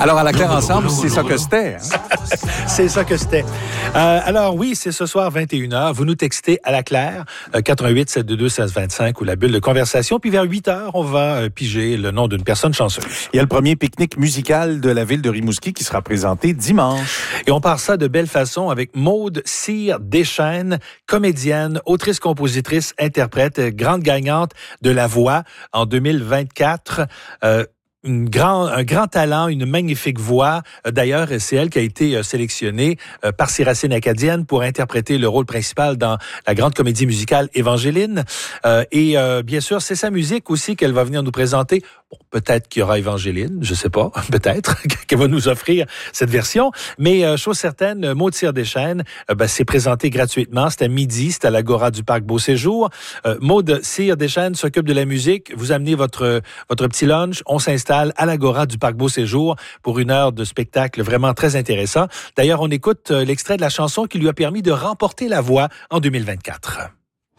Alors, à la Claire Ensemble, c'est ça que c'était. Hein? C'est ça que c'était. Alors oui, c'est ce soir 21h. Vous nous textez à la Claire, 88 722 1625 ou la bulle de conversation. Puis vers 8h, on va piger le nom d'une personne chanceuse. Il y a le premier pique-nique musical de la ville de Rimouski qui sera présenté dimanche. Et on part ça de belle façon avec Maude Cyr Deschênes, comédienne, autrice, compositrice, interprète, grande gagnante de La Voix en 2024. Un grand talent, une magnifique voix. D'ailleurs, c'est elle qui a été sélectionnée par ses racines acadiennes pour interpréter le rôle principal dans la grande comédie musicale Évangeline. Et bien sûr, c'est sa musique aussi qu'elle va venir nous présenter. Bon, peut-être qu'il y aura Évangeline, je sais pas, peut-être qu'elle va nous offrir cette version. Mais chose certaine, Maude Cyr Deschênes, c'est présenté gratuitement. C'est à midi, c'est à l'Agora du Parc Beau-Séjour. Maude Cyr Deschênes s'occupe de la musique. Vous amenez votre petit lunch, on s'installe à l'Agora du Parc Beau-Séjour pour une heure de spectacle vraiment très intéressant. D'ailleurs, on écoute l'extrait de la chanson qui lui a permis de remporter La Voix en 2024.